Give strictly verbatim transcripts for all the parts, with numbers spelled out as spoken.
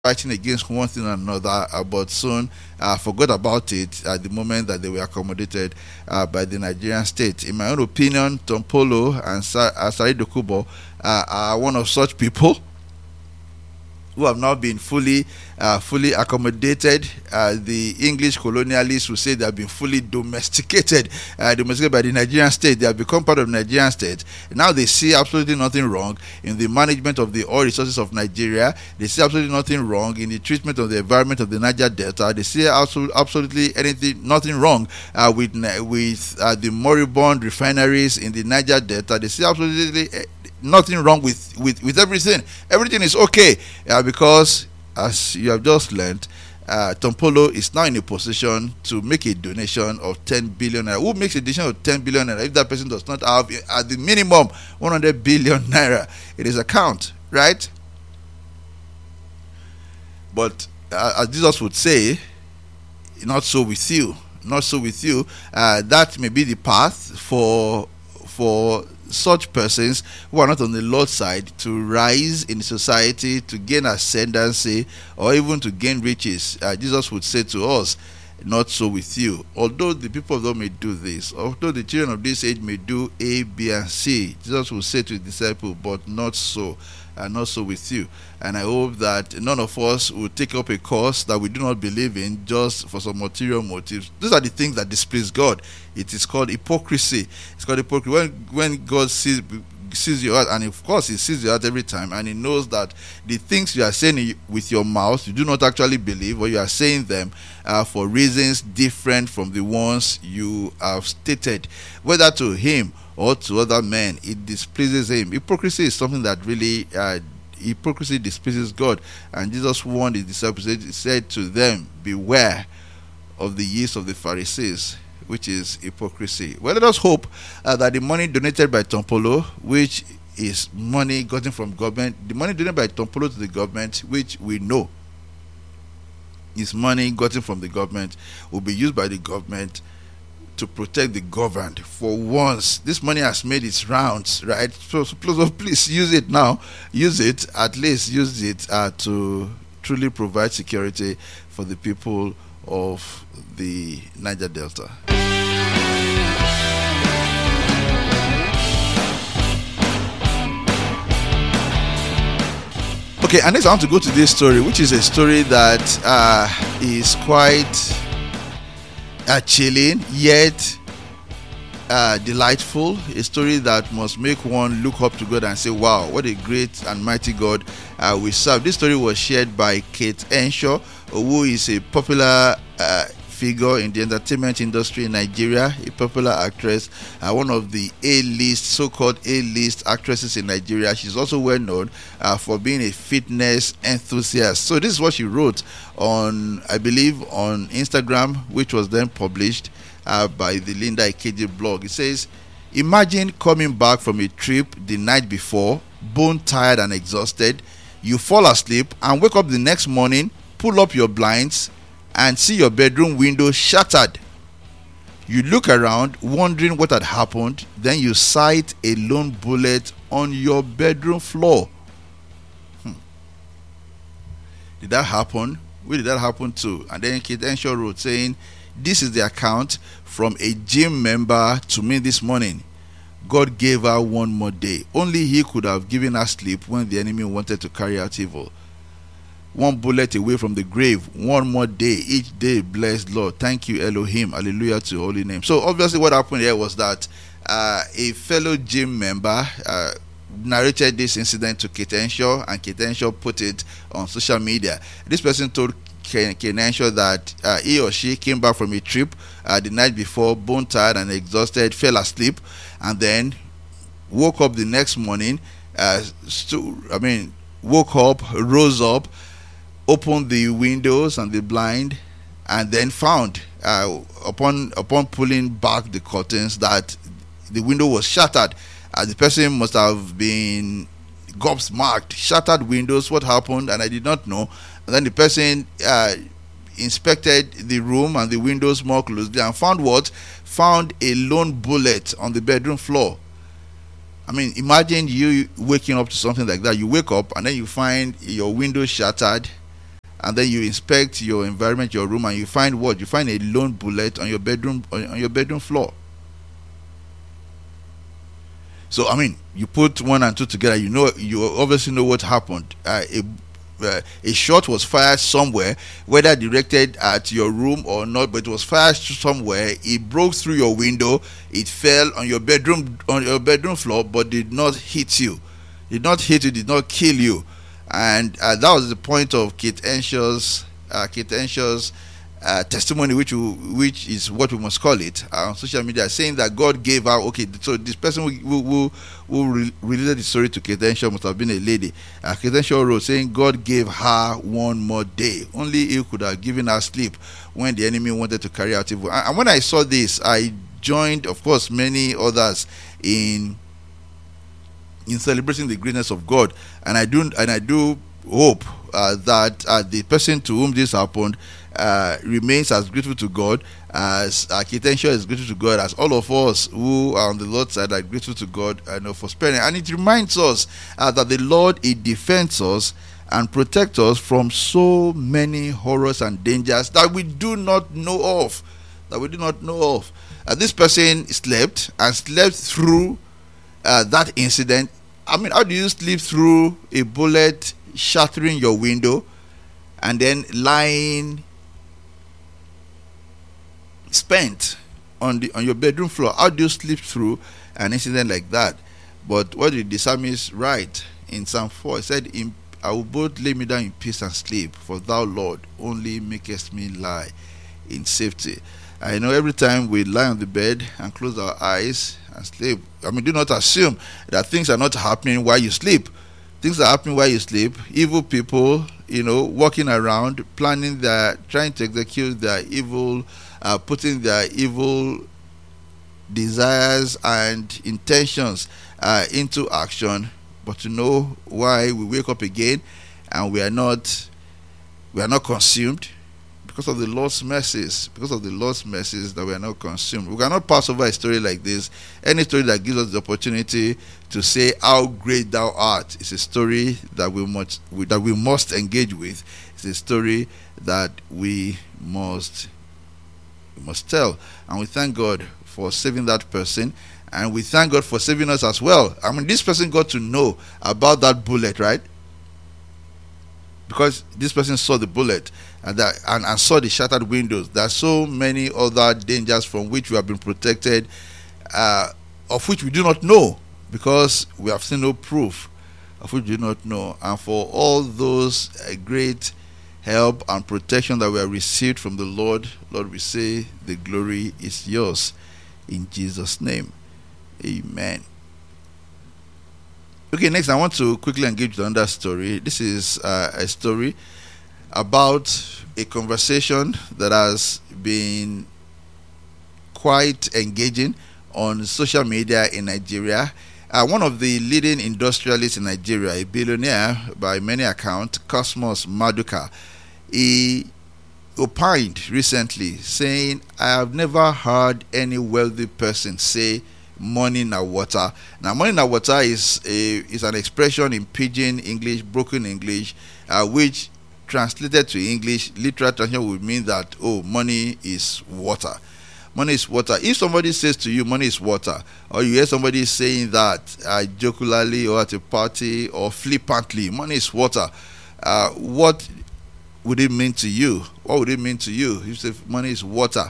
fighting against one thing or another, uh, but soon uh, forgot about it at the moment that they were accommodated uh, by the Nigerian state. In my own opinion, Tom Polo and Sa- uh, Said Okubo uh, are one of such people who have now been fully uh, fully accommodated. Uh, the English colonialists will say they have been fully domesticated, uh, domesticated by the Nigerian state. They have become part of the Nigerian state. Now they see absolutely nothing wrong in the management of the oil resources of Nigeria. They see absolutely nothing wrong in the treatment of the environment of the Niger Delta. They see absolutely, absolutely anything, nothing wrong uh, with with uh, the moribund refineries in the Niger Delta. They see absolutely uh, nothing wrong with, with, with everything. Everything is okay uh, because, as you have just learned, uh, Tom Polo is now in a position to make a donation of ten billion naira. Who makes a donation of ten billion naira if that person does not have, at the minimum, one hundred billion naira in his account, right? But uh, as Jesus would say, not so with you. Not so with you. Uh, that may be the path for for such persons who are not on the Lord's side to rise in society, to gain ascendancy, or even to gain riches. Uh, Jesus would say to us, not so with you. Although the people of God may do this, although the children of this age may do A, B, and C, Jesus will say to his disciples, but not so, and not so with you. And I hope that none of us will take up a cause that we do not believe in just for some material motives. These are the things that displease God. It is called hypocrisy. It's called hypocrisy. When, when God sees sees your heart, and of course he sees your heart every time, and he knows that the things you are saying with your mouth you do not actually believe, or you are saying them uh, for reasons different from the ones you have stated, whether to him or to other men. It displeases him. Hypocrisy is something that really uh, hypocrisy displeases God, and Jesus warned his disciples. He said to them, beware of the yeast of the Pharisees, which is hypocrisy. Well, let us hope uh, that the money donated by Tom Polo, which is money gotten from government, the money donated by Tom Polo to the government, which we know is money gotten from the government, will be used by the government to protect the governed. For once, this money has made its rounds, right? So, so please, please use it now. Use it, at least use it uh, to truly provide security for the people of the Niger Delta. Okay, and next I want to go to this story, which is a story that uh, is quite uh, chilling, yet uh, delightful. A story that must make one look up to God and say, wow, what a great and mighty God uh, we serve. This story was shared by Kate Henshaw, who is a popular uh, figure in the entertainment industry in Nigeria, a popular actress, uh, one of the A-list, so-called A-list actresses in Nigeria. She's also well known uh, for being a fitness enthusiast. So this is what she wrote on, I believe, on Instagram, which was then published uh, by the Linda Ikeji blog. It says, imagine coming back from a trip the night before, bone tired and exhausted. You fall asleep and wake up the next morning, pull up your blinds, and see your bedroom window shattered. You look around wondering what had happened, then you sight a lone bullet on your bedroom floor. Hmm. Did that happen? Where did that happen to? And then Kate Henshaw wrote saying, this is the account from a gym member to me this morning. God gave her one more day. Only he could have given her sleep when the enemy wanted to carry out evil. One bullet away from the grave, one more day, each day, blessed Lord. Thank you, Elohim. Hallelujah to your holy name. So obviously what happened here was that uh, a fellow gym member uh, narrated this incident to Kate Henshaw, and Kate Henshaw put it on social media. This person told Kate Henshaw that uh, he or she came back from a trip uh, the night before, bone tired and exhausted, fell asleep, and then woke up the next morning, uh, stu- I mean, woke up, rose up, opened the windows and the blind, and then found uh, upon upon pulling back the curtains that the window was shattered. Uh, the person must have been gobsmacked. Shattered windows, what happened? And I did not know. And then the person uh, inspected the room and the windows more closely and found what? Found a lone bullet on the bedroom floor. I mean, imagine you waking up to something like that. You wake up and then you find your window shattered, and then you inspect your environment, your room, and you find what? You find a lone bullet on your bedroom on, on your bedroom floor. So I mean, you put one and two together, you know, you obviously know what happened. Uh, a, uh, a shot was fired somewhere, whether directed at your room or not, but it was fired somewhere. It broke through your window. It fell on your bedroom on your bedroom floor, but did not hit you. Did not hit you. Did not kill you. And uh, that was the point of Kate Henshaw's uh, Kate Henshaw's uh, testimony, which you, which is what we must call it uh, on social media, saying that God gave her. Okay, so this person who who, who, who re- related the story to Kate Henshaw must have been a lady. Uh, Kate Henshaw wrote saying God gave her one more day. Only He could have given her sleep when the enemy wanted to carry out evil. And, and when I saw this, I joined, of course, many others in in celebrating the greatness of God. And I do and I do hope uh, that uh, the person to whom this happened uh, remains as grateful to God as uh, Kate Henshaw is grateful to God, as all of us who are on the Lord's side are grateful to God and uh, for sparing. And it reminds us uh, that the Lord, He defends us and protects us from so many horrors and dangers that we do not know of. That we do not know of. Uh, this person slept and slept through uh, that incident. I mean, how do you sleep through a bullet shattering your window and then lying spent on the on your bedroom floor? How do you sleep through an incident like that? But what did the psalmist write in Psalm four? He said, in, I will both lay me down in peace and sleep, for thou, Lord, only makest me lie in safety. I know every time we lie on the bed and close our eyes and sleep, I mean, do not assume that things are not happening while you sleep. Things are happening while you sleep. Evil people, you know, walking around, planning their, trying to execute their evil, uh, putting their evil desires and intentions uh, into action. But to know why we wake up again and we are not, we are not consumed. Because of the Lord's mercies, because of the Lord's mercies that we are not consumed. We cannot pass over a story like this. Any story that gives us the opportunity to say how great thou art is a story that we must that we must engage with. It's a story that we must we must tell. And we thank God for saving that person, and we thank God for saving us as well. I mean, this person got to know about that bullet, right? Because this person saw the bullet and, that, and, and saw the shattered windows. There are so many other dangers from which we have been protected, uh, of which we do not know, because we have seen no proof, of which we do not know. And for all those uh, great help and protection that we have received from the Lord, Lord, we say the glory is yours. In Jesus' name, amen. Okay, next I want to quickly engage with another story. This is uh, a story about a conversation that has been quite engaging on social media in Nigeria. Uh, one of the leading industrialists in Nigeria, a billionaire by many accounts, Cosmos Maduka, he opined recently saying, I have never heard any wealthy person say money na water. Now, money na water is a is an expression in pidgin English, broken English, uh, which translated to English, literal translation would mean that, oh, money is water. Money is water. If somebody says to you, money is water, or you hear somebody saying that uh, jocularly or at a party or flippantly, money is water, uh, what would it mean to you? What would it mean to you if you say money is water?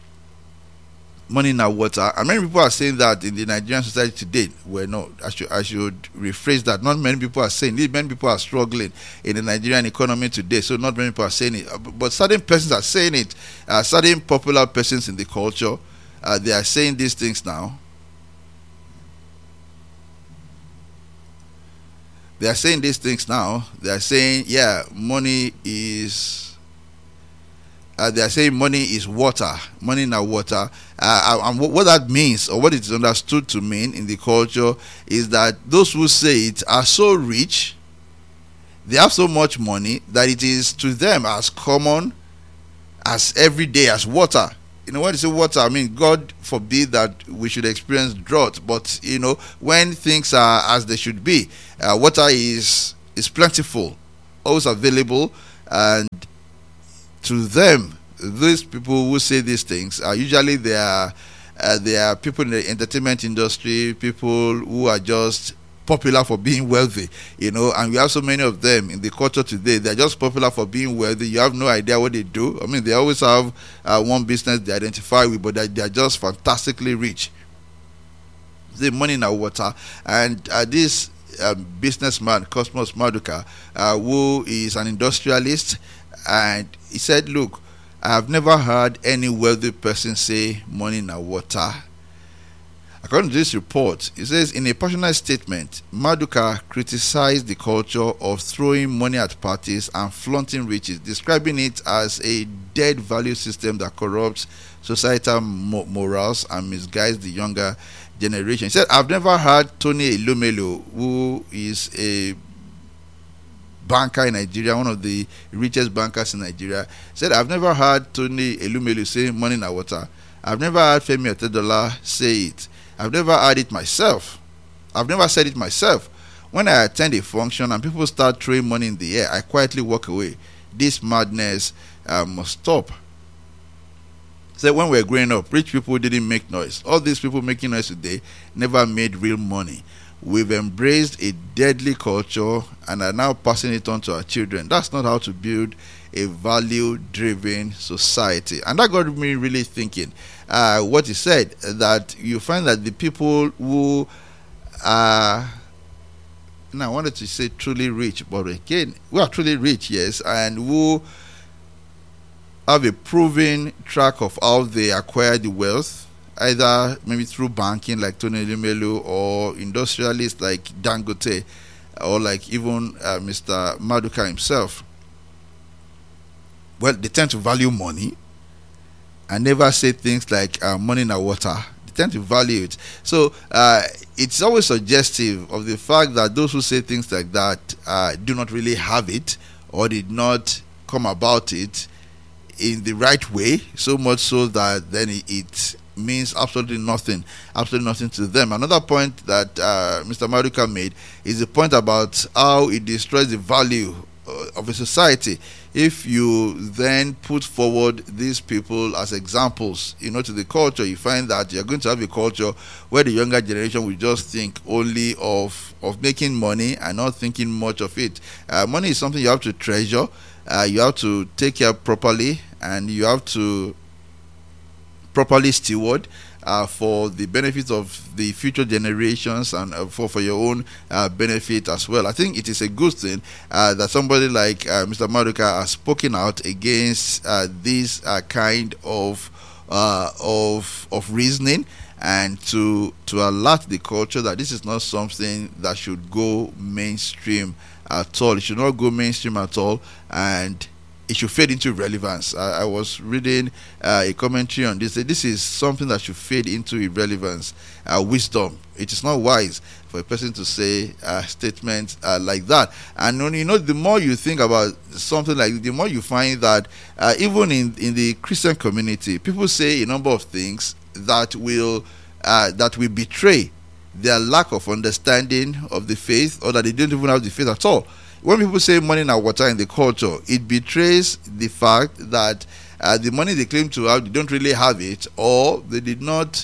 Money in our water, and many people are saying that in the Nigerian society today. Well, no, I should I should rephrase that. Not many people are saying it. Many people are struggling in the Nigerian economy today, so not many people are saying it. But certain persons are saying it. Uh, certain popular persons in the culture, uh, they are saying these things now. They are saying these things now. They are saying, yeah, money is. Uh, they are saying money is water, money in our water. Uh, and what, what that means, or what it is understood to mean in the culture, is that those who say it are so rich, they have so much money, that it is to them as common as every day as water. You know, when you say water, I mean, God forbid that we should experience drought, but, you know, when things are as they should be, uh, water is, is plentiful, always available. And to them, these people who say these things are usually they are uh, they are people in the entertainment industry, people who are just popular for being wealthy, you know, and we have so many of them in the culture today. They're just popular for being wealthy. You have no idea what they do. I mean, they always have uh, one business they identify with, but they are just fantastically rich. The money in our water. And uh, this uh, businessman, Cosmos Maduka, uh, who is an industrialist, and he said, look, I have never heard any wealthy person say money in our water. According to this report, it says in a passionate statement, Maduka criticized the culture of throwing money at parties and flaunting riches, describing it as a dead value system that corrupts societal mo- morals and misguides the younger generation. He said, I've never heard Tony Elumelu, who is a banker in Nigeria, one of the richest bankers in Nigeria, said, I've never heard Tony Elumelu say money in our water. I've never heard Femi Otedola say it. I've never heard it myself. I've never said it myself. When I attend a function and people start throwing money in the air, I quietly walk away. This madness uh, must stop. So when we were growing up, rich people didn't make noise. All these people making noise today never made real money. We've embraced a deadly culture and are now passing it on to our children. That's not how to build a value-driven society. And that got me really thinking. Uh, what he said, that you find that the people who are, now I wanted to say truly rich, but again, we are truly rich, yes, and who have a proven track of how they acquire the wealth, either maybe through banking like Tony Elumelu, or industrialists like Dangote, or like even uh, Mister Maduka himself. Well, they tend to value money and never say things like uh, money in our water. They tend to value it. So uh, it's always suggestive of the fact that those who say things like that uh, do not really have it, or did not come about it in the right way, so much so that then it, it means absolutely nothing, absolutely nothing to them. Another point that uh, Mister Maduka made is the point about how it destroys the value uh, of a society. If you then put forward these people as examples, you know, to the culture, you find that you're going to have a culture where the younger generation will just think only of of making money and not thinking much of it. Uh, money is something you have to treasure, uh, you have to take care properly, and you have to properly steward uh, for the benefit of the future generations, and uh, for, for your own uh, benefit as well. I think it is a good thing uh, that somebody like uh, Mister Maduka has spoken out against uh, this uh, kind of uh, of of reasoning, and to to alert the culture that this is not something that should go mainstream at all. It should not go mainstream at all, and it should fade into irrelevance. I, I was reading uh, a commentary on this. This is something that should fade into irrelevance. Uh, wisdom. It is not wise for a person to say uh, statements uh, like that. And when, you know, the more you think about something like this, the more you find that uh, even in, in the Christian community, people say a number of things that will uh, that will betray their lack of understanding of the faith, or that they don't even have the faith at all. When people say money in our water in the culture, it betrays the fact that uh, the money they claim to have, they don't really have it, or they did not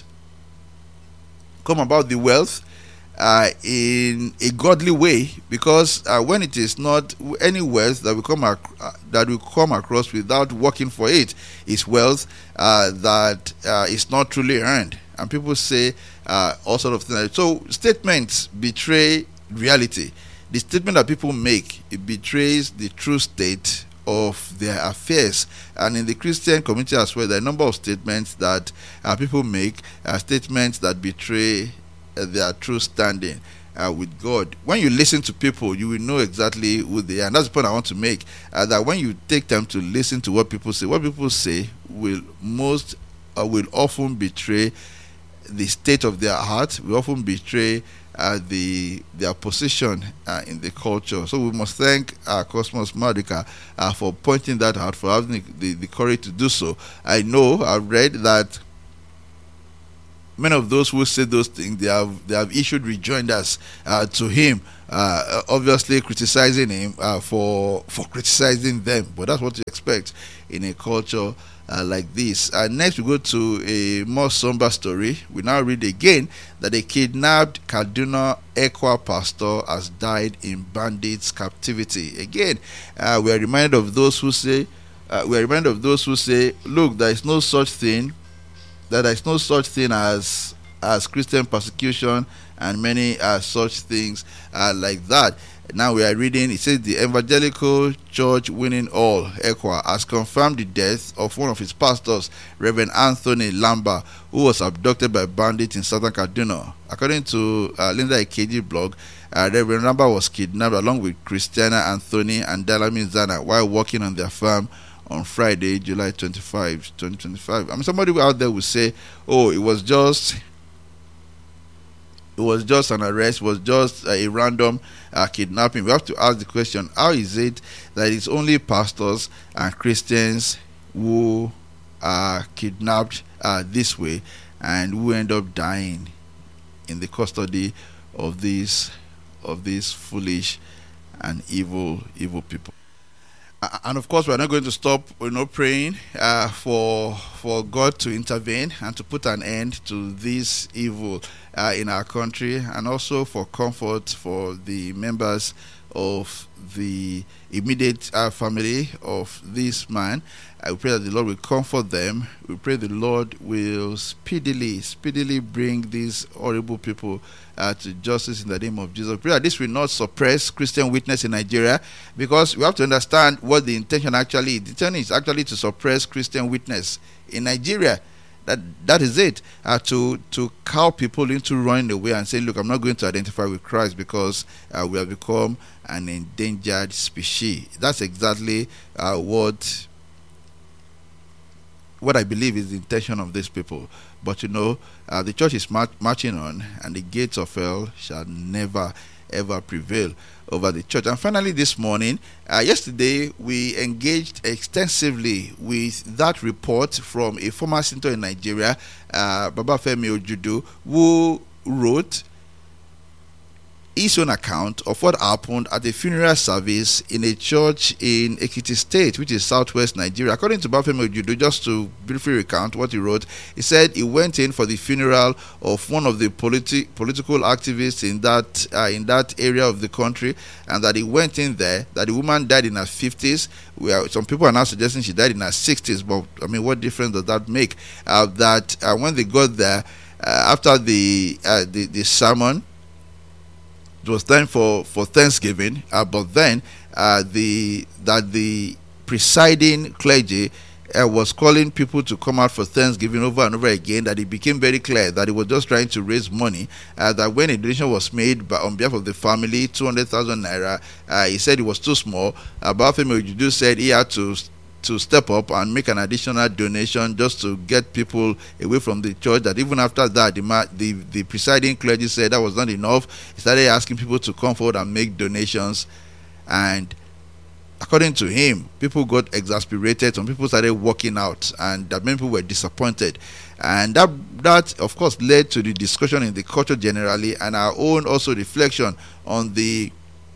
come about the wealth uh, in a godly way. Because uh, when it is not any wealth that we come ac- uh, that we come across without working for it, is wealth uh, that uh, is not truly earned. And people say uh, all sort of things. So statements betray reality. The statement that people make, it betrays the true state of their affairs. And in the Christian community as well, there are a number of statements that uh, people make, uh, statements that betray uh, their true standing uh, with God. When you listen to people, you will know exactly who they are. And that's the point I want to make, uh, that when you take time to listen to what people say, what people say will most uh, will often betray the state of their heart, will often betray Uh, the their position uh, in the culture. So we must thank uh, Cosmos Maduka uh, for pointing that out, for having the, the, the courage to do so. I know, I've read that, uh, even in the Christian community, people say a number of things that uh, people may say, uh, statements that uh, betray their true state of their affairs. And in the Christian community as well, there are a number of statements that uh, people make, uh, statements that betray uh, the true state of their affairs. So when you listen to people, you will know exactly who they are. And that's the point I want to make, uh, that when you take time to listen to what people say, what people say will most uh, will often betray the state of their heart, will often betray uh, the the position uh, in the culture. So we must thank uh, Cosmos Maduka uh, for pointing that out, for having the, the, the courage to do so. I know, I've read that many of those who say those things, they have they have issued rejoinders uh, to him, uh, obviously criticizing him uh, for for criticizing them. But that's what you expect in a culture uh, like this. Uh, next, we go to a more somber story. We now read again that a kidnapped Kaduna Ekwa pastor has died in bandits' captivity. Again, uh, we are reminded of those who say, uh, we are reminded of those who say, look, there is no such thing. That there is no such thing as as Christian persecution and many uh, such things uh, like that. Now we are reading, it says the Evangelical Church Winning All, Ekwa, has confirmed the death of one of its pastors, Reverend Anthony Lamba, who was abducted by bandits in southern Kaduna. According to uh, Linda Ikeji blog, uh, Reverend Lamba was kidnapped along with Christiana Anthony and Dalami Zana while working on their farm on Friday, July twenty-fifth, twenty twenty-five. I mean, somebody out there will say, oh, it was just it was just an arrest, it was just a random uh, kidnapping. We have to ask the question, how is it that it's only pastors and Christians who are kidnapped uh, this way and who end up dying in the custody of these of these foolish and evil evil people? Uh, and of course, we're not going to stop, you know, praying uh, for for God to intervene and to put an end to this evil uh, in our country, and also for comfort for the members of the immediate uh, family of this man. I pray that the Lord will comfort them. We pray the Lord will speedily, speedily bring these horrible people uh, to justice in the name of Jesus. We pray that this will not suppress Christian witness in Nigeria, because we have to understand what the intention actually is. The intention is actually to suppress Christian witness in Nigeria. That that is it. Uh, to to cow people into running away and say, look, I'm not going to identify with Christ because uh, we have become an endangered species. That's exactly uh, what what I believe is the intention of these people. But you know, uh, the church is march- marching on, and the gates of hell shall never ever prevail over the church. And finally, this morning, uh, yesterday, we engaged extensively with that report from a former senator in Nigeria, uh, Babafemi Ojudu, who wrote his own account of what happened at a funeral service in a church in Ekiti State, which is southwest Nigeria. According to Babafemi Ojudu, just to briefly recount what he wrote, he said he went in for the funeral of one of the politi- political activists in that uh, in that area of the country, and that he went in there, that the woman died in her fifties. Where some people are now suggesting she died in her sixties, but I mean, what difference does that make? Uh, that uh, when they got there, uh, after the, uh, the the sermon, it was time for, for Thanksgiving, uh, but then uh, the that the presiding clergy uh, was calling people to come out for Thanksgiving over and over again, that it became very clear that he was just trying to raise money, uh, that when a donation was made by, on behalf of the family, two hundred thousand naira, uh, he said it was too small. Uh, Babafemi Ojudu said he had to to step up and make an additional donation just to get people away from the church. That even after that, the the, the presiding clergy said that was not enough. He started asking people to come forward and make donations, and according to him, people got exasperated. Some people started walking out, and that many people were disappointed. And that that of course led to the discussion in the culture generally, and our own also reflection on the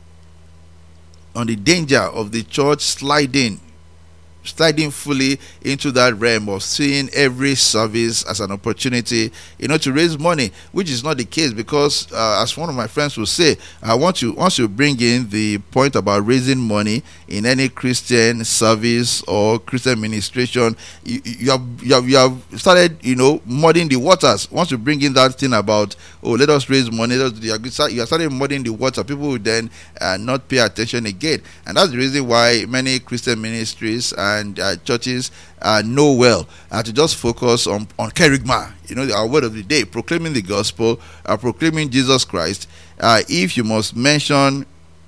on the danger of the church sliding sliding fully into that realm of seeing every service as an opportunity, you know, to raise money, which is not the case, because uh, as one of my friends will say, I want you once you bring in the point about raising money in any Christian service or Christian ministration, you, you have you have you have started, you know, muddying the waters. Once you bring in that thing about, oh, let us raise money, let us, you have started muddying the water. People will then uh, not pay attention again, and that's the reason why many Christian ministries and and uh, churches uh, know well uh, to just focus on, on kerygma, you know, our word of the day, proclaiming the gospel, uh, proclaiming Jesus Christ. Uh, if you must mention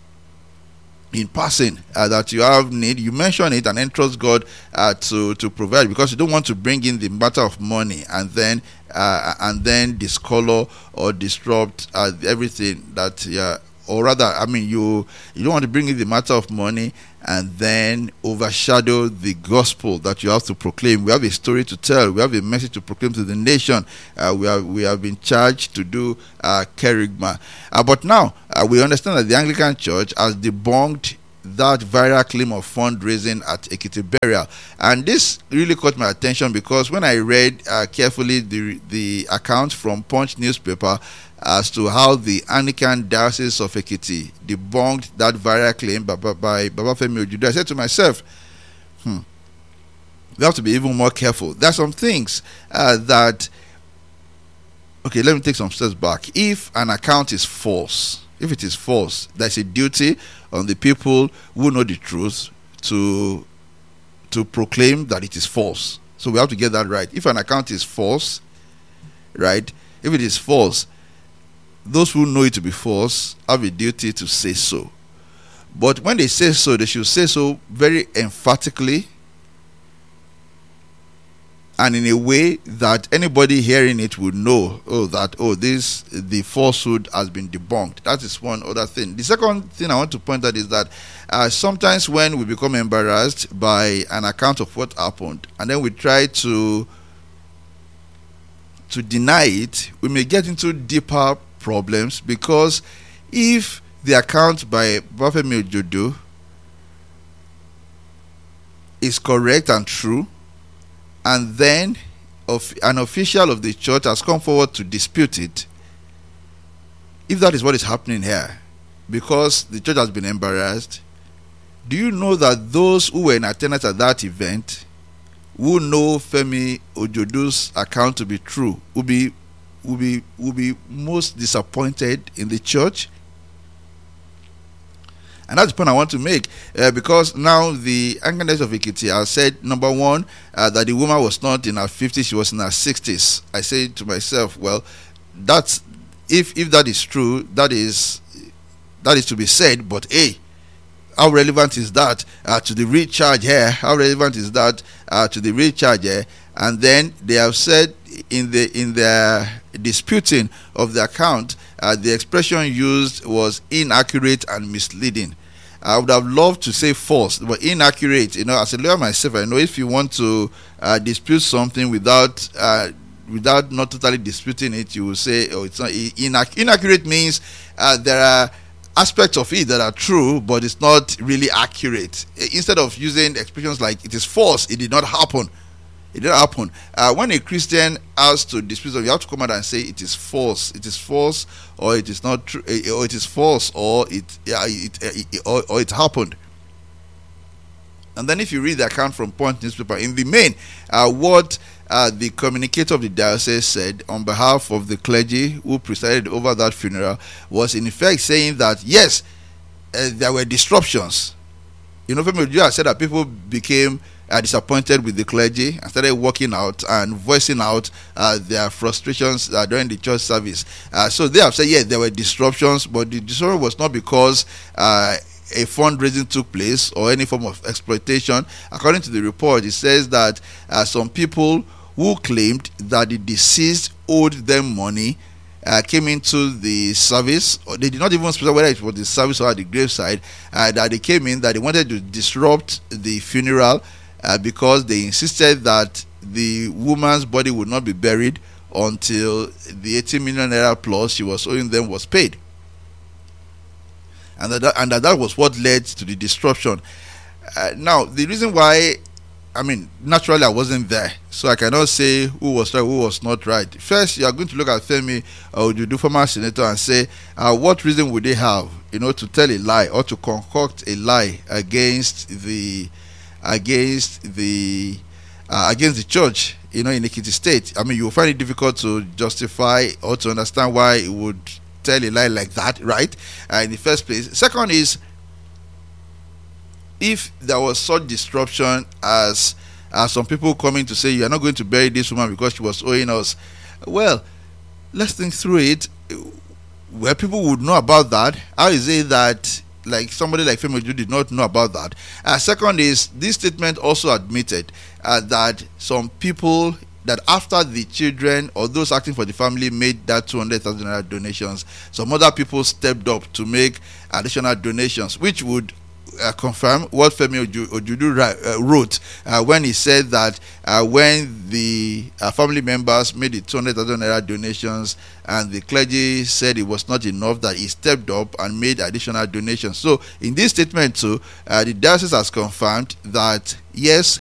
in passing uh, that you have need, you mention it and entrust God uh, to to provide, because you don't want to bring in the matter of money and then uh, and then discolor or disrupt uh, everything that uh, or rather, I mean, you you don't want to bring in the matter of money and then overshadow the gospel that you have to proclaim. We have a story to tell. We have a message to proclaim to the nation. Uh, we have we have been charged to do uh, kerygma. Uh, but now uh, we understand that the Anglican Church has debunked that viral claim of fundraising at Ekiti Burial, and this really caught my attention because when I read uh, carefully the the account from Punch newspaper as to how the Anglican Diocese of Ekiti debunked that viral claim by, by, by Babafemi Ojude, I said to myself, hmm, we have to be even more careful. There are some things uh, that, okay, let me take some steps back. If an account is false, if it is false, there's a duty on the people who know the truth to to proclaim that it is false. So we have to get that right. If an account is false, right, if it is false, those who know it to be false have a duty to say so. But when they say so, they should say so very emphatically and in a way that anybody hearing it would know, oh, that, oh, this, the falsehood has been debunked. That is one other thing. The second thing I want to point out is that uh, sometimes when we become embarrassed by an account of what happened, and then we try to to deny it, we may get into deeper problems, because if the account by Babafemi Ojude is correct and true, and then of an official of the church has come forward to dispute it, if that is what is happening here, because the church has been embarrassed, do you know that those who were in attendance at that event, who know Femi Ojude's account to be true, will be will be will be most disappointed in the church? And that's the point I want to make, uh, because now the Anglican Diocese of Ekiti has said, number one, uh, that the woman was not in her fifties, she was in her sixties. I say to myself, well, that's if if that is true, that is that is to be said. But hey, how relevant is that uh, to the recharge here? How relevant is that uh, to the recharge here? And then they have said in the in their disputing of the account, uh, the expression used was inaccurate and misleading. I would have loved to say false, but inaccurate. You know, as a lawyer myself, I know if you want to uh, dispute something without uh, without not totally disputing it, you will say, "Oh, it's not inac- inaccurate." Means uh, there are aspects of it that are true, but it's not really accurate. Instead of using expressions like "it is false," "it did not happen." It didn't happen. Uh, when a Christian has to dispute something, you have to come out and say it is false. It is false, or it is not true, or it is false, or it, yeah, it, it, it or, or it happened. And then, if you read the account from Punch newspaper, in the main, uh, what uh, the communicator of the diocese said on behalf of the clergy who presided over that funeral was, in effect, saying that yes, uh, there were disruptions. You know, Femi Ojude said that people became are disappointed with the clergy and started walking out and voicing out uh, their frustrations uh, during the church service. Uh, so they have said, yeah, there were disruptions, but the disruption was not because uh, a fundraising took place or any form of exploitation. According to the report, it says that uh, some people who claimed that the deceased owed them money Uh, came into the service, or they did not even specify whether it was the service or at the graveside, uh, that they came in, that they wanted to disrupt the funeral uh, because they insisted that the woman's body would not be buried until the eighty million naira plus she was owing them was paid. And that, and that, that was what led to the disruption. Uh, now, the reason why, I mean, naturally I wasn't there, so I cannot say who was right, who was not right. First, you are going to look at Femi Ojude, former senator, and say, uh, what reason would they have, you know, to tell a lie or to concoct a lie against the, against the, uh, against the church, you know, in Ekiti State? I mean, you will find it difficult to justify or to understand why it would tell a lie like that, right? Uh, in the first place. Second is, if there was such disruption as uh, some people coming to say you are not going to bury this woman because she was owing us, well, let's think through it. Where people would know about that, how is it that like somebody like Femi Ojude did not know about that? Uh, second is, this statement also admitted uh, that some people that after the children or those acting for the family made that two hundred thousand naira donations, some other people stepped up to make additional donations, which would uh, confirm what Femi Oju- Ojudu uh, wrote uh, when he said that uh, when the uh, family members made the two hundred thousand naira donations and the clergy said it was not enough, that he stepped up and made additional donations. So in this statement too, uh, the diocese has confirmed that yes,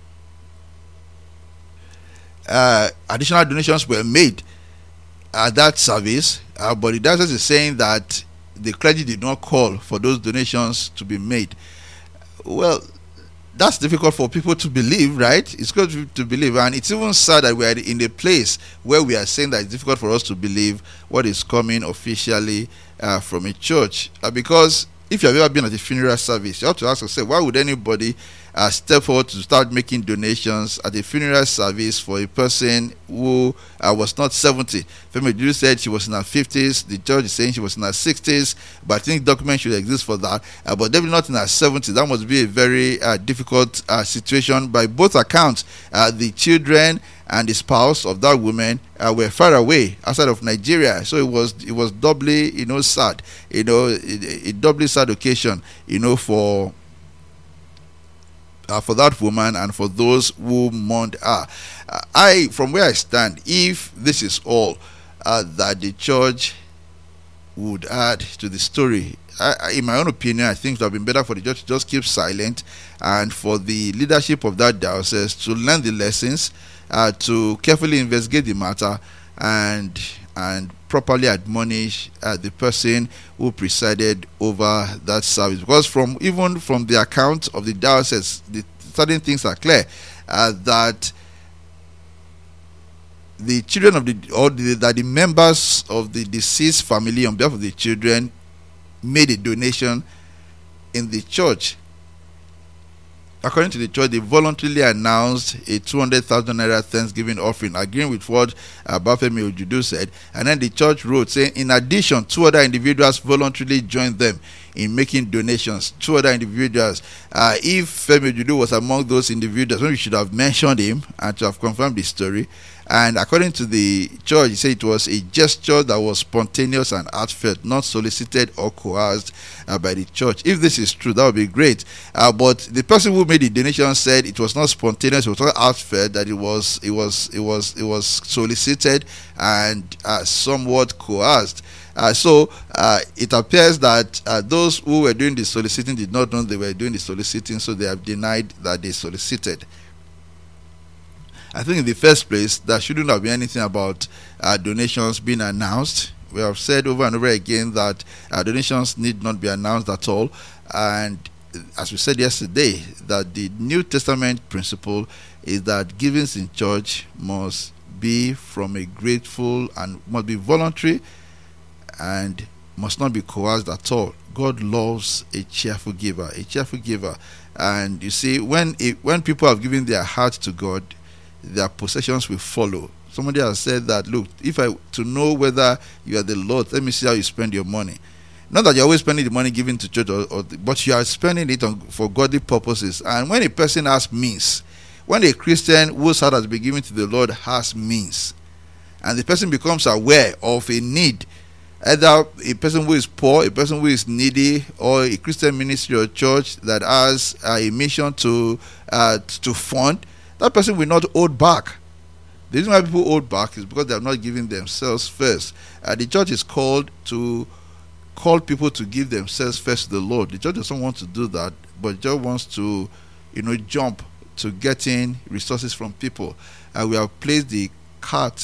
Uh, additional donations were made at that service, uh, but the diocese is saying that the clergy did not call for those donations to be made. Well, that's difficult for people to believe, right? It's good to believe, and it's even sad that we are in a place where we are saying that it's difficult for us to believe what is coming officially uh, from a church, uh, because if you have ever been at a funeral service, you have to ask yourself, why would anybody uh, step forward to start making donations at a funeral service for a person who uh, was not seventy? Femi Ojudu said she was in her fifties. The church is saying she was in her sixties, but I think documents should exist for that. Uh, but definitely not in her seventies. That must be a very uh, difficult uh, situation by both accounts. Uh, the children and the spouse of that woman uh, were far away outside of Nigeria, so it was it was doubly, you know, sad, you know, a, a doubly sad occasion, you know, for uh, for that woman and for those who mourned her. Uh, I, from where I stand, if this is all uh, that the church would add to the story, I, I, in my own opinion, I think it would have been better for the church to just keep silent, and for the leadership of that diocese to learn the lessons, Uh, to carefully investigate the matter and and properly admonish uh, the person who presided over that service. Because from even from the account of the diocese, the certain things are clear, uh, that the children of the or the, that the members of the deceased family on behalf of the children made a donation in the church. According to the church, they voluntarily announced a two hundred thousand naira Thanksgiving offering, agreeing with what uh, Bafemi Ojudu said. And then the church wrote, saying, in addition, two other individuals voluntarily joined them in making donations. Two other individuals. Uh, if Femi Ojudu was among those individuals, maybe we should have mentioned him and to have confirmed the story. And according to the church, he said it was a gesture that was spontaneous and heartfelt, not solicited or coerced uh, by the church. If this is true, that would be great. Uh, but the person who made the donation said it was not spontaneous, it was not heartfelt, that it was it was it was it was solicited and uh, somewhat coerced. Uh, so uh, it appears that uh, those who were doing the soliciting did not know they were doing the soliciting, so they have denied that they solicited. I think in the first place, there shouldn't have been anything about uh, donations being announced. We have said over and over again that uh, donations need not be announced at all. And as we said yesterday, that the New Testament principle is that givings in church must be from a grateful and must be voluntary and must not be coerced at all. God loves a cheerful giver, a cheerful giver. And you see, when it, when people have given their heart to God, their possessions will follow. Somebody has said that, look, if I to know whether you are the Lord, let me see how you spend your money. Not that you're always spending the money given to church, or, or but you are spending it on for godly purposes. And when a person has means, when a Christian whose heart has been given to the Lord has means, and the person becomes aware of a need, either a person who is poor, a person who is needy, or a Christian ministry or church that has uh, a mission to uh, to fund, that person will not hold back. The reason why people hold back is because they have not given themselves first. Uh, the church is called to call people to give themselves first to the Lord. The church doesn't want to do that, but it just wants to, you know, jump to getting resources from people. And uh, we have placed the cart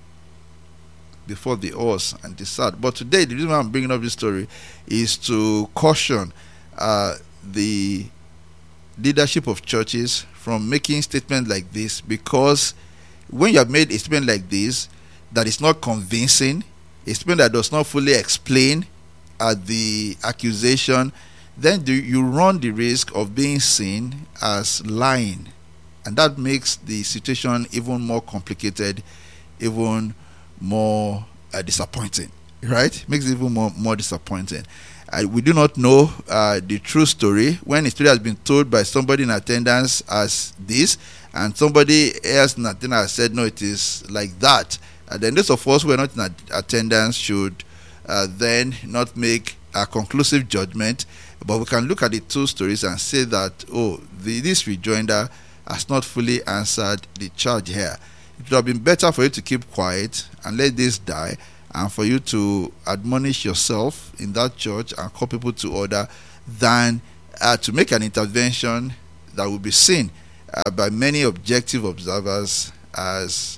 before the horse and decide. But today, the reason why I'm bringing up this story is to caution uh, the leadership of churches from making statements like this, because when you have made a statement like this that is not convincing, a statement that does not fully explain uh, the accusation, then do you run the risk of being seen as lying, and that makes the situation even more complicated, even more uh, disappointing, right? Makes it even more, more disappointing. Uh, we do not know uh, the true story. When a story has been told by somebody in attendance as this, and somebody else in attendance has said, no, it is like that, and then those of us who are not in at- attendance should uh, then not make a conclusive judgment, but we can look at the two stories and say that, oh, the, this rejoinder has not fully answered the charge here. It would have been better for you to keep quiet and let this die, and for you to admonish yourself in that church and call people to order, than uh, to make an intervention that will be seen uh, by many objective observers as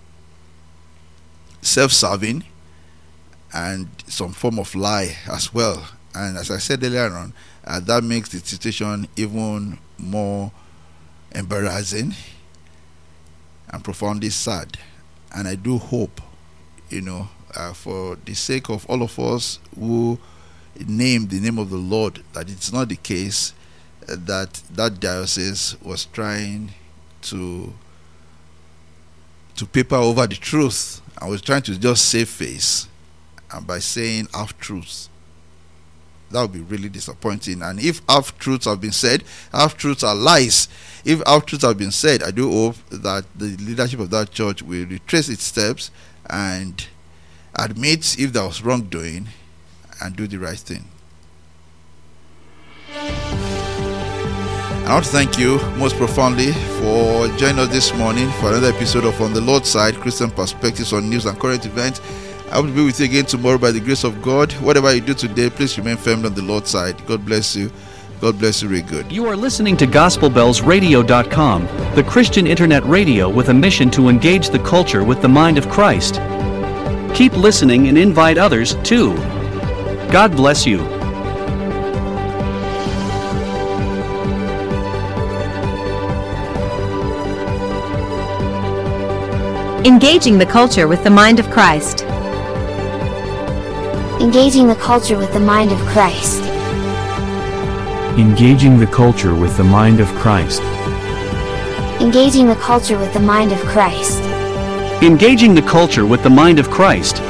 self-serving and some form of lie as well. And as I said earlier on, uh, that makes the situation even more embarrassing and profoundly sad. And I do hope, you know, uh, for the sake of all of us who name the name of the Lord, that it's not the case uh, that that diocese was trying to to paper over the truth and was trying to just save face, and by saying half truths. That would be really disappointing. And if half truths have been said, half truths are lies. If half truths have been said, I do hope that the leadership of that church will retrace its steps and admit if there was wrongdoing and do the right thing. I want to thank you most profoundly for joining us this morning for another episode of On the Lord's Side, Christian Perspectives on News and Current Events. I will be with you again tomorrow by the grace of God. Whatever you do today, please remain firm on the Lord's side. God bless you. God bless you very good. You are listening to Gospel Bells Radio dot com, the Christian internet radio with a mission to engage the culture with the mind of Christ. Keep listening and invite others, too. God bless you. Engaging the culture with the mind of Christ. Engaging the culture with the mind of Christ. Engaging the culture with the mind of Christ. Engaging the culture with the mind of Christ. Engaging the culture with the mind of Christ.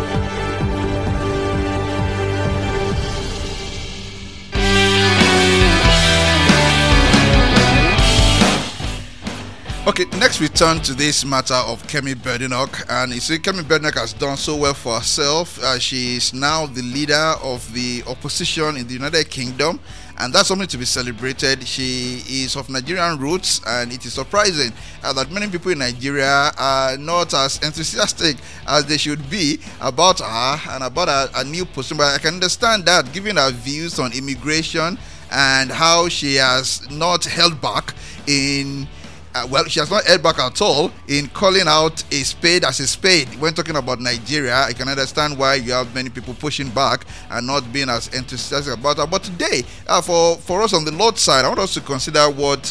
Okay, next we turn to this matter of Kemi Badenoch, and you see Kemi Badenoch has done so well for herself. Uh, she is now the leader of the opposition in the United Kingdom, and that's something to be celebrated. She is of Nigerian roots, and it is surprising uh, that many people in Nigeria are not as enthusiastic as they should be about her and about her, her new position. But I can understand that, given her views on immigration and how she has not held back in Uh, well, she has not held back at all in calling out a spade as a spade. When talking about Nigeria, I can understand why you have many people pushing back and not being as enthusiastic about her. But today, uh, for, for us on the Lord's side, I want us to consider what,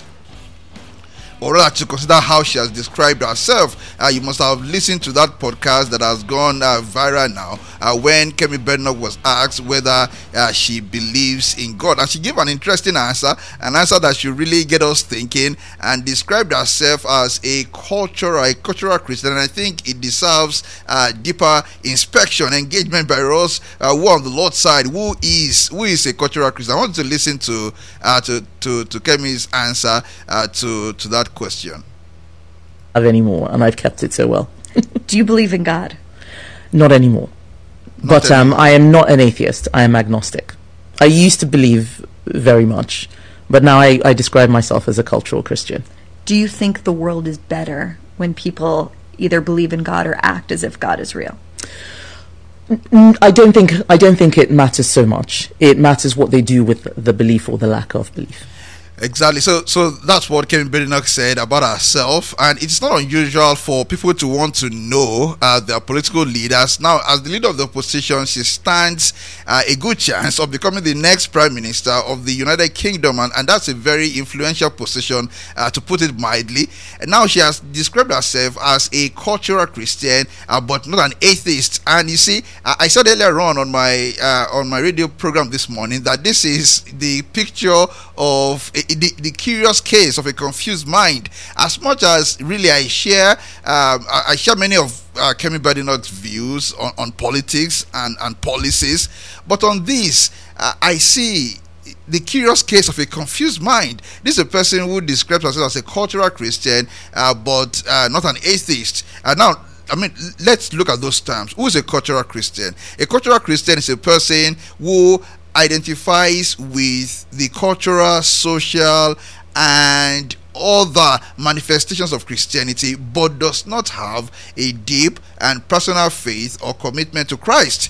or rather to consider how she has described herself. Uh, you must have listened to that podcast that has gone uh, viral now, uh, when Kemi Badenoch was asked whether uh, she believes in God, and she gave an interesting answer, an answer that should really get us thinking, and described herself as a cultural, a cultural Christian. And I think it deserves uh, deeper inspection, engagement by us uh, who are on the Lord's side, who is who is a cultural Christian. I want to listen to uh, to to to Kemi's answer uh, to to that question. Have anymore, and I've kept it so well. Do you believe in God? Not anymore. Not but um, anymore. I am not an atheist. I am agnostic. I used to believe very much, but now I, I describe myself as a cultural Christian. Do you think the world is better when people either believe in God or act as if God is real? N- I don't think I don't think it matters so much. It matters what they do with the belief or the lack of belief. Exactly. So so that's what Kemi Badenoch said about herself, and it's not unusual for people to want to know uh, their political leaders. Now, as the leader of the opposition, she stands uh, a good chance of becoming the next prime minister of the United Kingdom, and, and that's a very influential position, uh, to put it mildly. And now she has described herself as a cultural Christian, uh, but not an atheist. And you see, uh, I said earlier on on my uh, on my radio program this morning that this is the picture of a, The, the curious case of a confused mind. As much as really I share um, I, I share many of uh, Kemi Badenoch's views on, on politics and, and policies, but on this uh, I see the curious case of a confused mind. This is a person who describes himself as a cultural Christian, uh, but uh, not an atheist. Uh, now, I mean, let's look at those terms. Who is a cultural Christian? A cultural Christian is a person who identifies with the cultural, social, and other manifestations of Christianity, but does not have a deep and personal faith or commitment to Christ.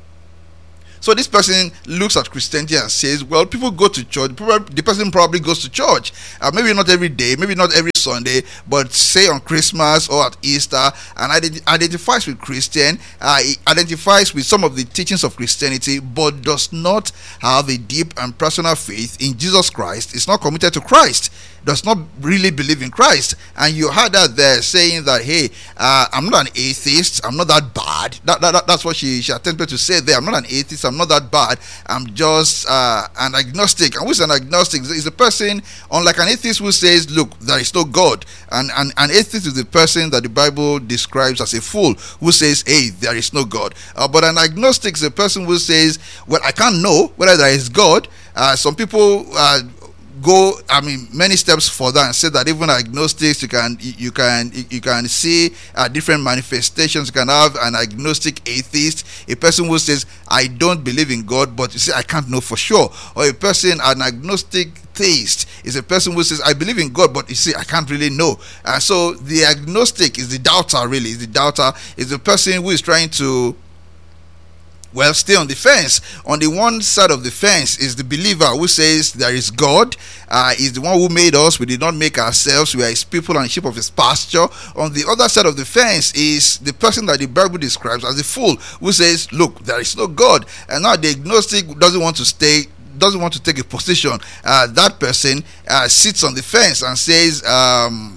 So this person looks at Christianity and says, well, people go to church. The person probably goes to church. Uh, maybe not every day, maybe not every Sunday, but say on Christmas or at Easter, and ident- identifies with Christian, uh, he identifies with some of the teachings of Christianity, but does not have a deep and personal faith in Jesus Christ. Is not committed to Christ. Does not really believe in Christ. And you heard that there saying that, hey, uh, I'm not an atheist, I'm not that bad. That, that, that's what she, she attempted to say there. I'm not an atheist, I'm not that bad, I'm just uh, an agnostic. And who's an agnostic? Is a person, unlike an atheist, who says, look, there is no God. And, and an atheist is the person that the Bible describes as a fool, who says, hey, there is no God. Uh, but an agnostic is a person who says, well, I can't know whether there is God. Uh, some people uh, go, I mean, many steps further and say that even agnostics, you can you can you can see uh, different manifestations. You can have an agnostic atheist, a person who says, I don't believe in God, but you see, I can't know for sure. Or a person, an agnostic theist, is a person who says, I believe in God, but you see, I can't really know. And uh, so the agnostic is the doubter, really. Is the doubter is the person who is trying to, well, stay on the fence. On the one side of the fence is the believer who says there is God, uh, is the one who made us, we did not make ourselves, we are his people and sheep of his pasture. On the other side of the fence is the person that the Bible describes as a fool, who says, look, there is no God. And now the agnostic doesn't want to stay, doesn't want to take a position. Uh, that person uh, sits on the fence and says, um,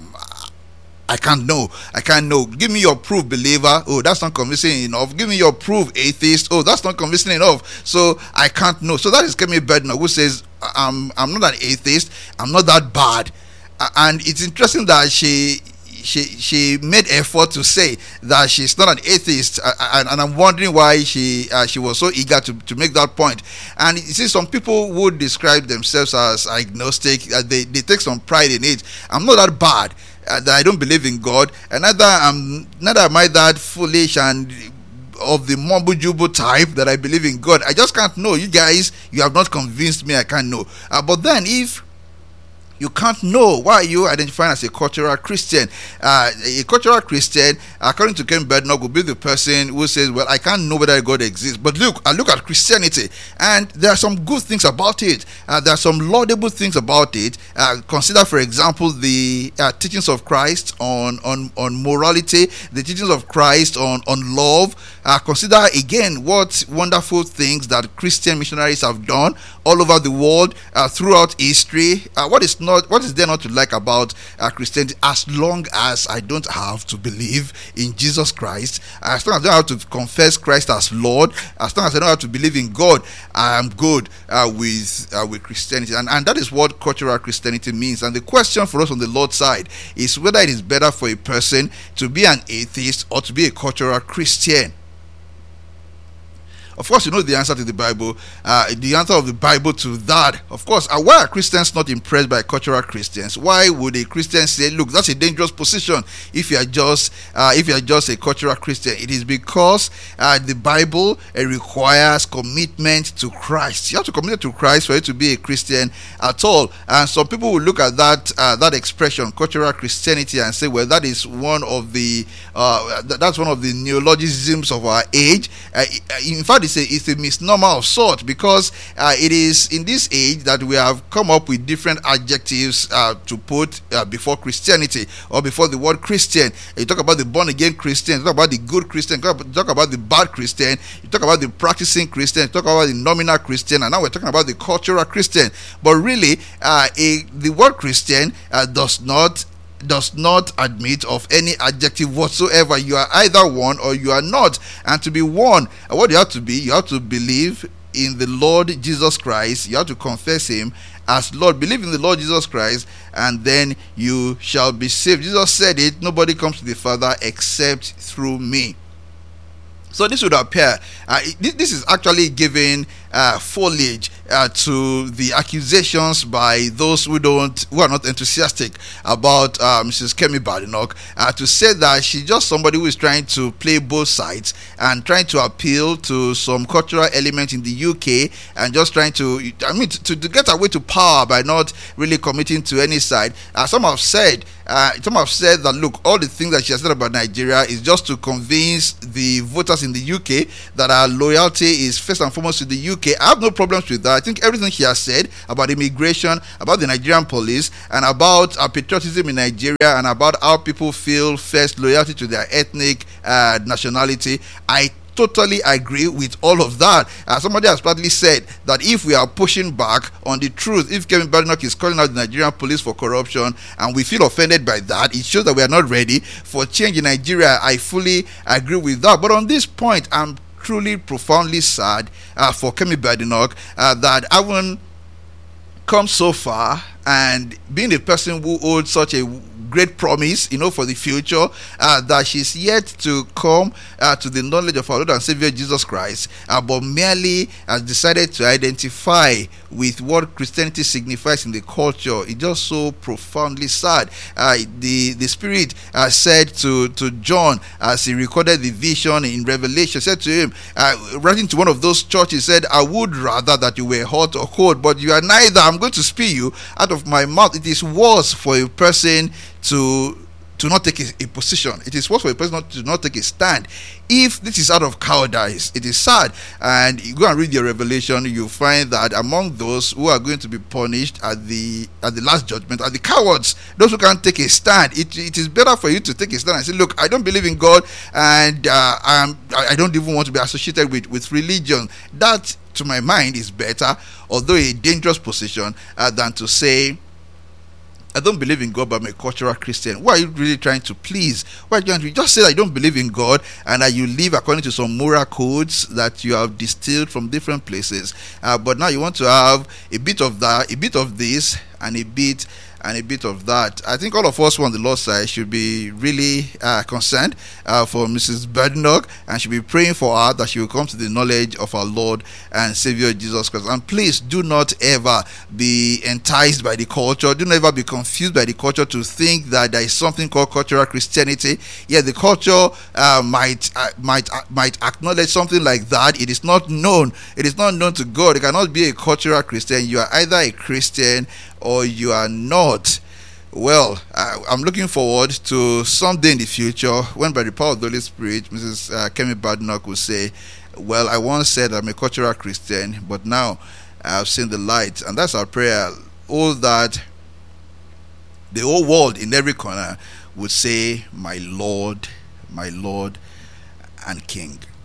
I can't know. I can't know. Give me your proof, believer. Oh, that's not convincing enough. Give me your proof, atheist. Oh, that's not convincing enough. So I can't know. So that is Kemi Bednar, who says, I'm, I'm not an atheist. I'm not that bad. Uh, and it's interesting that she she she made effort to say that she's not an atheist. Uh, and, and I'm wondering why she uh, she was so eager to, to make that point. And you see, some people would describe themselves as agnostic. Uh, they, they take some pride in it. I'm not that bad. Uh, that I don't believe in God, and neither am neither am I that foolish and of the mumbo jumbo type that I believe in God. I just can't know. You guys, you have not convinced me. I can't know. Uh, but then, if you can't know, why are you identifying as a cultural Christian? Uh, a cultural Christian, according to Kemi Bednar, will be the person who says, well, I can't know whether God exists. But look, I look at Christianity, and there are some good things about it. Uh, there are some laudable things about it. Uh, consider, for example, the uh, teachings of Christ on, on, on morality, the teachings of Christ on, on love. Uh, consider, again, what wonderful things that Christian missionaries have done all over the world, uh, throughout history. Uh, what is Not, what is there not to like about uh, Christianity, as long as I don't have to believe in Jesus Christ, as long as I don't have to confess Christ as Lord, as long as I don't have to believe in God, I am good uh, with uh, with Christianity. And, and that is what cultural Christianity means. And the question for us on the Lord's side is whether it is better for a person to be an atheist or to be a cultural Christian. Of course, you know the answer to the Bible, uh, the answer of the Bible to that. Of course, uh, why are Christians not impressed by cultural Christians? Why would a Christian say, look, that's a dangerous position if you are just uh, if you are just a cultural Christian? It is because uh, the Bible uh, requires commitment to Christ. You have to commit to Christ for you to be a Christian at all. And some people will look at that uh, that expression, cultural Christianity, and say, well, that is one of the uh, that's one of the neologisms of our age. Uh, in fact, It's a, it's a misnomer of sort, because uh, it is in this age that we have come up with different adjectives uh, to put uh, before Christianity or before the word Christian. You talk about the born again Christian, you talk about the good Christian, you talk about the bad Christian, you talk about the practicing Christian, you talk about the nominal Christian, and now we're talking about the cultural Christian. But really, uh, a, the word Christian uh, does not does not admit of any adjective whatsoever. You are either one or you are not. And to be one, what you have to be, you have to believe in the Lord Jesus Christ. You have to confess him as Lord. Believe in the Lord Jesus Christ, and then you shall be saved. Jesus said it, nobody comes to the Father except through me. So this would appear, uh, this, this is actually giving uh, foliage uh, to the accusations by those who don't, who are not enthusiastic about uh, Missus Kemi Badenoch, uh, to say that she's just somebody who is trying to play both sides and trying to appeal to some cultural element in the U K and just trying to, I mean, to, to get away to power by not really committing to any side. Uh, some have said, uh, some have said that look, all the things that she has said about Nigeria is just to convince the voters in the U K that our loyalty is first and foremost to the U K. I have no problems with that. I think everything she has said about immigration, about the Nigerian police, and about uh, patriotism in Nigeria, and about how people feel first loyalty to their ethnic uh, nationality, I totally agree with all of that. Uh, somebody has partly said that if we are pushing back on the truth, if Kemi Badenoch is calling out the Nigerian police for corruption and we feel offended by that, it shows that we are not ready for change in Nigeria. I fully agree with that. But on this point, I'm truly profoundly sad uh, for Kemi Badenoch uh, that I haven't come so far, and being a person who holds such a great promise, you know, for the future, uh, that she's yet to come uh, to the knowledge of our Lord and Savior Jesus Christ, uh, but merely has decided to identify with what Christianity signifies in the culture. It's just so profoundly sad. Uh, the the Spirit uh, said to to John as he recorded the vision in Revelation, said to him, uh, writing to one of those churches, said, "I would rather that you were hot or cold, but you are neither. I'm going to spew you out of my mouth." It is worse for a person to to not take a, a position. It is worse for a person not to not take a stand. If this is out of cowardice, it is sad. And you go and read your Revelation, you find that among those who are going to be punished at the at the last judgment are the cowards, those who can't take a stand. It, it is better for you to take a stand and say, look, I don't believe in God, and uh, I'm, I don't even want to be associated with, with religion. That, to my mind, is better, although a dangerous position, uh, than to say, I don't believe in God, but I'm a cultural Christian. Why are you really trying to please? Why can't you just say that you don't believe in God and that you live according to some moral codes that you have distilled from different places? Uh, but now you want to have a bit of that, a bit of this, and a bit and a bit of that. I think all of us who on the Lord's side should be really uh, concerned uh, for Missus Badenoch, and should be praying for her that she will come to the knowledge of our Lord and Savior Jesus Christ. And please do not ever be enticed by the culture. Do not ever be confused by the culture to think that there is something called cultural Christianity. Yeah, the culture uh, might uh, might uh, might acknowledge something like that. It is not known. It is not known to God. You cannot be a cultural Christian. You are either a Christian or you are not. Well, uh, I'm looking forward to someday in the future when, by the power of the Holy Spirit, Missus Uh, Kemi Badenoch will say, well, I once said I'm a cultural Christian, but now I've seen the light. And that's our prayer. All that the whole world in every corner would say, my Lord, my Lord and King.